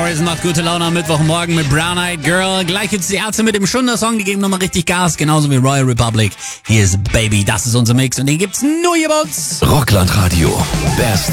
Morrison macht gute Laune am Mittwochmorgen mit Brown Eyed Girl. Gleich jetzt die Ärzte mit dem Schunder-Song, die geben nochmal richtig Gas, genauso wie Royal Republic. Hier ist Baby, das ist unser Mix und den gibt's nur hier bei uns. Rockland Radio. Best